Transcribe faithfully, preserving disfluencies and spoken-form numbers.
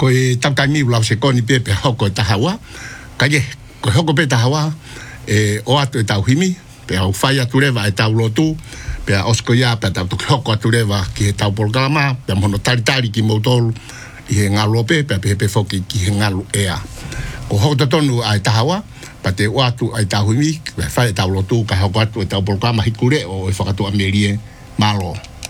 ko e tautani ulau se koni pe pe hoko e tahawa. Ka ye, ko hoko pe tahawa, e o atu e tau himi, pe au whai atu rewa e tau lotu, pe a osko ia, pe a tau tuki hoko atu rewa ki he tau polkalama, pe a mohono tari tari ki mautolu, i he ngalu ope, pe a pe he pe foki ki he ngalu ea. Ko hoko tatonu a e tahawa, pa te o atu a e tau himi, pe a whai e tau lotu, ka hoko atu e tau polkalama hikure o e whakatu a merie malo.